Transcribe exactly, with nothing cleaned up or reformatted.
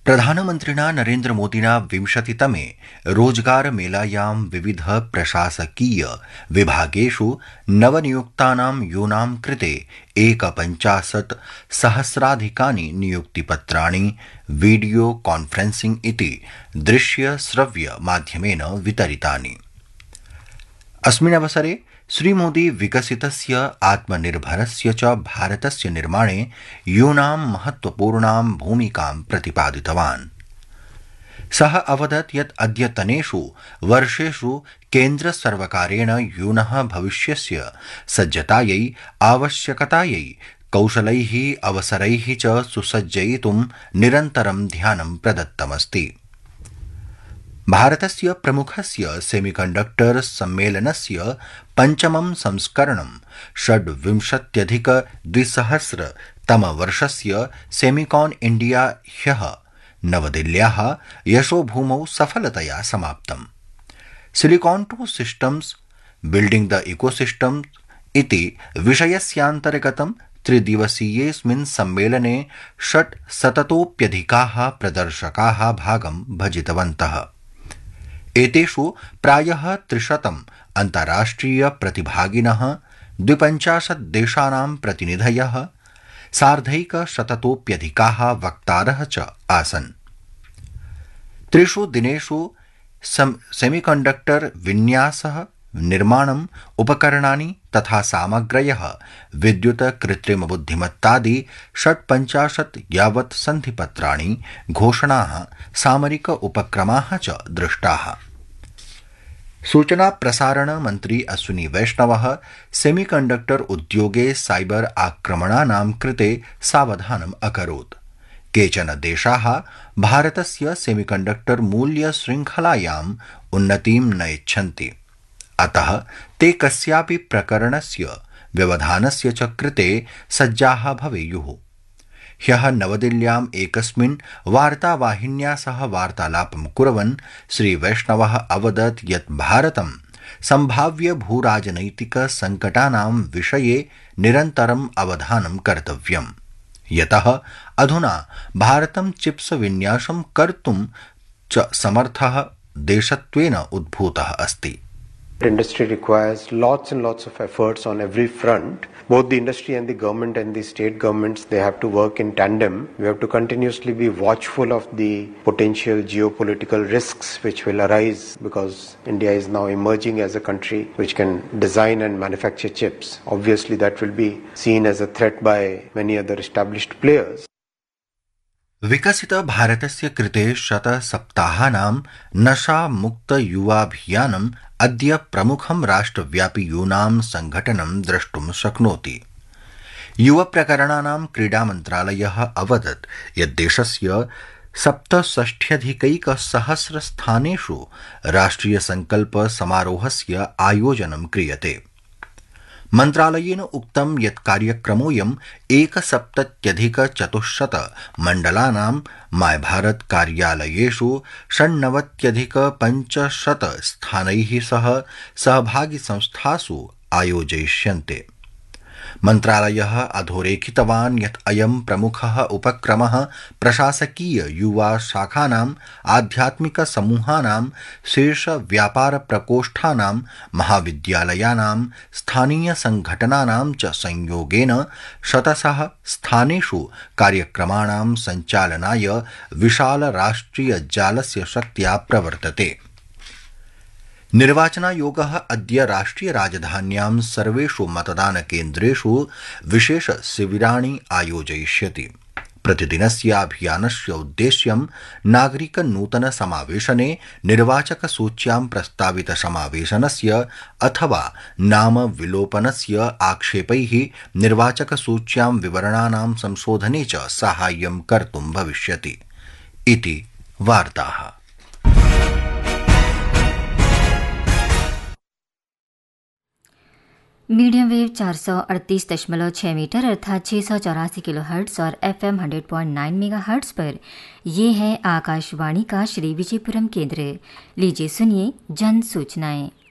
प्रधानमन्त्रिणा नरेन्द्रमोदिना विंशतितमे रोजगारमेलायां विविध प्रशासकीय विभागेषु नवनियुक्तानां यूनां कृते एकपञ्चाशत् सहस्राधिकानि नियुक्तिपत्राणि वीडियो कॉन्फ्रेंसिंग इति दृश्य श्रव्य माध्यमेन वितरितानि। अस्मिन् अवसरे श्रीमोदी विकसितस्य आत्मनिर्भरस्य च भारतस्य निर्माणे यूनां महत्वपूर्णां भूमिकां प्रतिपादितवान्। सः अवदत् यत् अद्यतनेषु वर्षेषु केन्द्रसर्वकारेण यूनः भविष्यस्य सज्जतायै आवश्यकतायै कौशलैः अवसरैः च सुसज्जयितुं निरन्तरं ध्यानं प्रदत्तमस्ति। भारतस्य प्रमुखस्य सेमीकण्डक्टर सम्मेलनस्य पञ्चमं संस्करणं षड्विंशत्यधिक द्विसहस्रतमवर्षस्य सेमिकॉन इंडिया ह्यः नवदिल्ल्याः यशोभूमौ सफलतया समाप्तम्। Silicon two systems building the ecosystems इति विषयस्यान्तर्गतं त्रिदिवसीयेऽस्मिन् सम्मेलने षट्शततोऽप्यधिकाः प्रदर्शकाः भागं भजितवन्तः। एतेषु प्रायः त्रिशतम् अन्ताराष्ट्रिय प्रतिभागिनः, द्विपञ्चाशत् देशानां प्रतिनिधयः, सार्धैकशततोऽप्यधिकाः वक्तारः च आसन्। त्रिषु दिनेषु सेमीकण्डक्टर विन्यासः, निर्माणम्, उपकरणानि तथा सामग्र्यः, विद्युत, कृत्रिम बुद्धिमत्तादि षट्पञ्चाशत् यावत् सन्धिपत्राणि, घोषणाः, सामरिक उपक्रमाः च दृष्टाः। सूचना प्रसारण मन्त्री अश्विनी वैष्णवः सेमीकण्डक्टर उद्योगे साइबर आक्रमणानां कृते सावधानम् अकरोत्। केचन देशाः भारतस्य सेमीकण्डक्टर मूल्य शृङ्खलायाम् उन्नतिं न इच्छन्ति, अतः ते कस्यापि प्रकरणस्य व्यवधानस्य च कृते सज्जाः भवेयुः। ह्यः नवदिल्ल्याम् एकस्मिन् वार्तावाहिन्या सह वार्तालापं कुर्वन् श्रीवैष्णवः अवदत् यत् भारतं सम्भाव्य भूराजनैतिक संकटानां विषये निरन्तरम् अवधानं कर्तव्यम्, यतः अधुना भारतं चिप्स विन्यासं कर्तुं च समर्थः देशत्वेन उद्भूतः अस्ति। Industry requires lots and lots of efforts on every front. Both the industry and the government and the state governments, they have to work in tandem. We have to continuously be watchful of the potential geopolitical risks which will arise because India is now emerging as a country which can design and manufacture chips. Obviously that will be seen as a threat by many other established players. विकसित भारतस्य कृते शतसप्ताहानां नशामुक्त युवाभियानम् अद्य प्रमुखं राष्ट्रव्यापि यूनां संघटनं द्रष्टुं शक्नोति। युवप्रकरणानां क्रीडामन्त्रालयः अवदत् यत् देशस्य सप्तषष्ट्यधिकैकसहस्रस्थानेषु राष्ट्रियसङ्कल्प समारोहस्य आयोजनं क्रियते। मन्त्रालयेन उक्तं यत् कार्यक्रमोऽयम् एकसप्तत्यधिकचतुश्शत मण्डलानां माय भारत कार्यालयेषु षण्णवत्यधिक पञ्चशत स्थानैः सह सहभागिसंस्थासु आयोजयिष्यन्ते। मन्त्रालयः अधोरेखितवान् यत् अयं प्रमुखः उपक्रमः प्रशासकीय युवा शाखानाम्, आध्यात्मिक समूहानां, शीर्ष व्यापार प्रकोष्ठानां, महाविद्यालयानां, स्थानीय संघटनानां च संयोगेन शतशः स्थानेषु कार्यक्रमाणां सञ्चालनाय विशाल राष्ट्रिय जालस्य शक्त्या प्रवर्तते। निर्वाचनायोगः अद्य राष्ट्रिय राजधान्यां सर्वेषु मतदानकेन्द्रेषु विशेष शिबिराणि आयोजयिष्यति। प्रतिदिनस्याभियानस्य उद्देश्यं नागरिक नूतन समावेशने, निर्वाचक सूच्यां प्रस्तावित समावेशनस्य अथवा नाम विलोपनस्य आक्षेपैः निर्वाचक सूच्यां विवरणानां संशोधने च साहाय्यं कर्तुं भविष्यति इति वार्ताः। मीडियम वेव चार सौ अड़तीस दशमलव छः मीटर अर्थात छः सौ चौरासी किलो हर्ट्स और F am hundred point nine mega hertz पर ये है आकाशवाणी का श्री विजयपुरम केंद्र। लीजिए सुनिए जन सूचनाएं।